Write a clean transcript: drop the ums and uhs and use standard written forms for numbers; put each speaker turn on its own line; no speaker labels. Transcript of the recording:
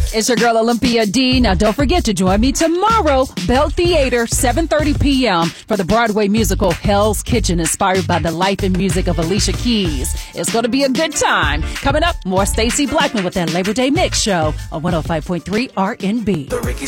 It's your girl Olympia D. Now don't forget to join me tomorrow, Bell Theater, 7:30 p.m. for the Broadway musical Hell's Kitchen, inspired by the life and music of Alicia Keys. It's going to be a good time. Coming up, more Stacey Blackman with that Labor Day Mix Show on 105.3 RNB.